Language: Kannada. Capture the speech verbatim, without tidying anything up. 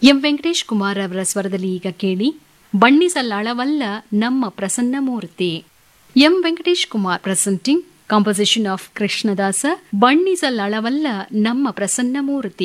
ಎಂ ವೆಂಕಟೇಶ್ ಕುಮಾರ್ ಅವರ ಸ್ವರದಲ್ಲಿ ಈಗ ಕೇಳಿ ಬಣ್ಣಿಸಲಳವಲ್ಲ ನಮ್ಮ ಪ್ರಸನ್ನ ಮೂರ್ತಿ. M Venkatesh Kumar presenting composition of Krishnadasa ಬಣ್ಣಿಸಲಳವಲ್ಲ ನಮ್ಮ ಪ್ರಸನ್ನ ಮೂರ್ತಿ.